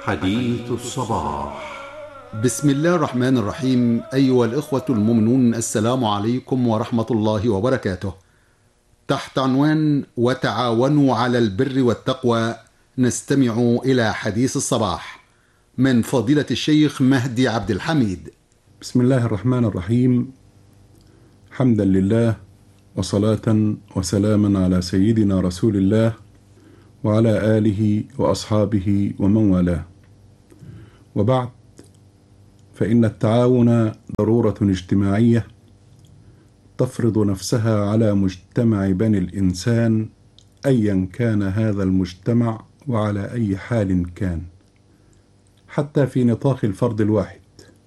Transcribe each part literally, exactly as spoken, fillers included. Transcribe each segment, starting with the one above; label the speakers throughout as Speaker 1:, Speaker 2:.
Speaker 1: حديث الصباح.
Speaker 2: بسم الله الرحمن الرحيم. أيها الإخوة المؤمنون، السلام عليكم ورحمة الله وبركاته. تحت عنوان وتعاونوا على البر والتقوى نستمع إلى حديث الصباح من فضيلة الشيخ مهدي عبد الحميد.
Speaker 3: بسم الله الرحمن الرحيم. حمدا لله وصلاة وسلاما على سيدنا رسول الله وعلى آله وأصحابه ومن والاه، وبعد، فإن التعاون ضرورة اجتماعية تفرض نفسها على مجتمع بني الإنسان أيا كان هذا المجتمع وعلى أي حال كان، حتى في نطاق الفرد الواحد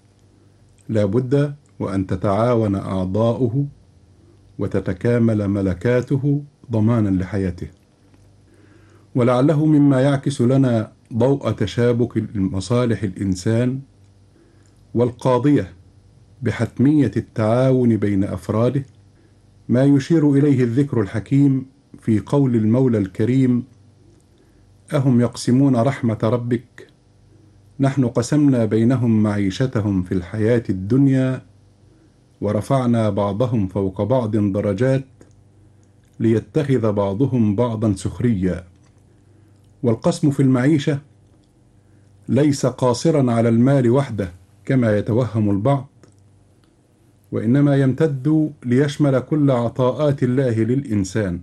Speaker 3: لا بد وأن تتعاون أعضاؤه وتتكامل ملكاته ضمانا لحياته. ولعله مما يعكس لنا ضوء تشابك مصالح الإنسان والقاضية بحتمية التعاون بين أفراده ما يشير إليه الذكر الحكيم في قول المولى الكريم: أهم يقسمون رحمة ربك نحن قسمنا بينهم معيشتهم في الحياة الدنيا ورفعنا بعضهم فوق بعض درجات ليتخذ بعضهم بعضا سخريا. والقسم في المعيشة ليس قاصرا على المال وحده كما يتوهم البعض، وإنما يمتد ليشمل كل عطاءات الله للإنسان،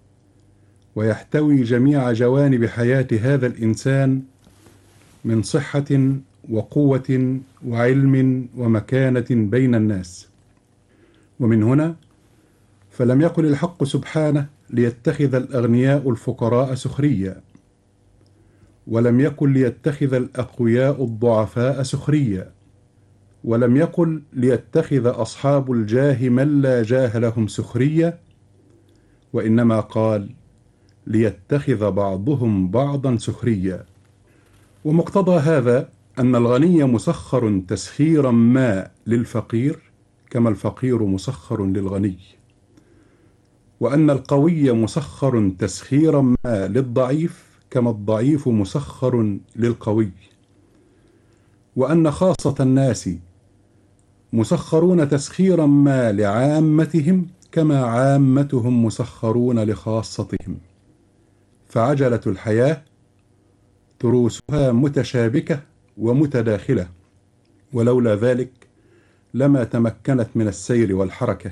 Speaker 3: ويحتوي جميع جوانب حياة هذا الإنسان من صحة وقوة وعلم ومكانة بين الناس. ومن هنا فلم يقل الحق سبحانه ليتخذ الأغنياء الفقراء سخريا، ولم يقل ليتخذ الأقوياء الضعفاء سخريا، ولم يقل ليتخذ أصحاب الجاه من لا جاه لهم سخريا، وإنما قال ليتخذ بعضهم بعضا سخريا. ومقتضى هذا أن الغني مسخر تسخيرا ما للفقير كما الفقير مسخر للغني، وأن القوي مسخر تسخيرا ما للضعيف كما الضعيف مسخر للقوي، وأن خاصة الناس مسخرون تسخيرا ما لعامتهم كما عامتهم مسخرون لخاصتهم. فعجلة الحياة تروسها متشابكة ومتداخلة، ولولا ذلك لما تمكنت من السير والحركة.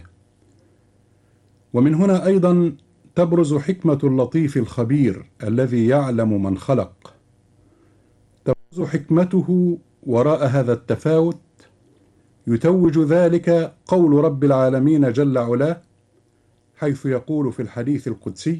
Speaker 3: ومن هنا أيضا تبرز حكمة اللطيف الخبير الذي يعلم من خلق، تبرز حكمته وراء هذا التفاوت. يتوج ذلك قول رب العالمين جل علاه، حيث يقول في الحديث القدسي: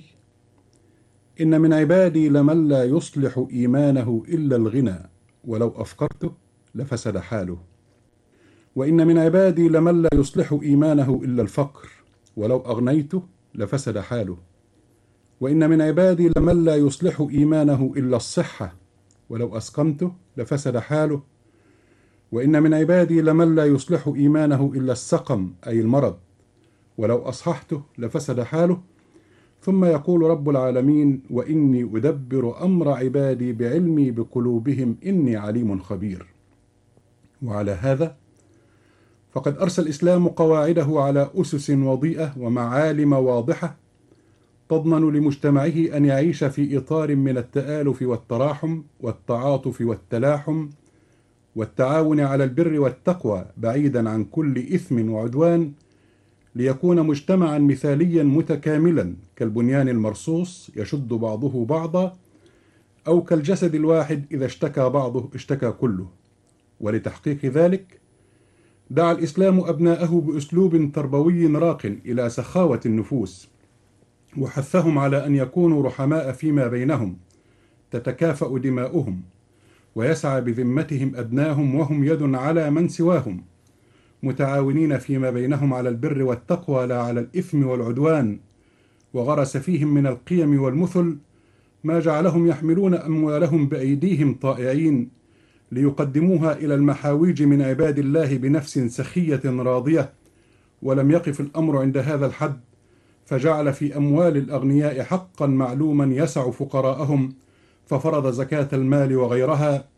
Speaker 3: إن من عبادي لمن لا يصلح إيمانه إلا الغنى ولو أفقرته لفسد حاله، وإن من عبادي لمن لا يصلح إيمانه إلا الفقر ولو أغنيته لفسد حاله، وإن من عبادي لمن لا يصلح إيمانه إلا الصحة ولو أسقمته لفسد حاله، وإن من عبادي لمن لا يصلح إيمانه إلا السقم أي المرض ولو أصححته لفسد حاله. ثم يقول رب العالمين: وإني أدبر أمر عبادي بعلمي بقلوبهم إني عليم خبير. وعلى هذا فقد أرسى الإسلام قواعده على أسس وضيئة ومعالم واضحة تضمن لمجتمعه أن يعيش في إطار من التآلف والتراحم والتعاطف والتلاحم والتعاون على البر والتقوى بعيدا عن كل إثم وعدوان، ليكون مجتمعا مثاليا متكاملا كالبنيان المرصوص يشد بعضه بعضا، أو كالجسد الواحد إذا اشتكى بعضه اشتكى كله. ولتحقيق ذلك دعا الإسلام أبناءه بأسلوب تربوي راق إلى سخاوة النفوس، وحثهم على أن يكونوا رحماء فيما بينهم تتكافأ دماؤهم، ويسعى بذمتهم أدناهم وهم يد على من سواهم، متعاونين فيما بينهم على البر والتقوى لا على الإثم والعدوان. وغرس فيهم من القيم والمثل ما جعلهم يحملون أموالهم بأيديهم طائعين ليقدموها إلى المحاويج من عباد الله بنفس سخية راضية. ولم يقف الأمر عند هذا الحد، فجعل في أموال الأغنياء حقا معلوما يسع فقراءهم، ففرض زكاة المال وغيرها،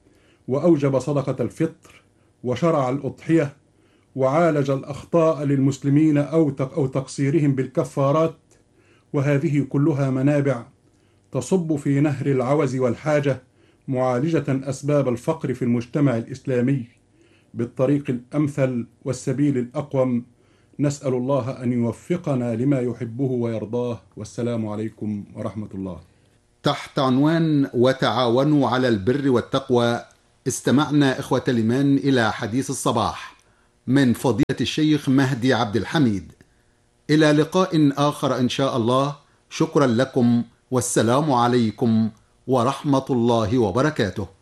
Speaker 3: وأوجب صدقة الفطر وشرع الأضحية وعالج الأخطاء للمسلمين أو أو تقصيرهم بالكفارات، وهذه كلها منابع تصب في نهر العوز والحاجة، معالجة أسباب الفقر في المجتمع الإسلامي بالطريق الأمثل والسبيل الأقوم. نسأل الله أن يوفقنا لما يحبه ويرضاه، والسلام عليكم ورحمة الله.
Speaker 2: تحت عنوان وتعاونوا على البر والتقوى، استمعنا إخوة الإيمان إلى حديث الصباح من فضيلة الشيخ مهدي عبد الحميد. إلى لقاء آخر إن شاء الله. شكرا لكم، والسلام عليكم ورحمة الله وبركاته.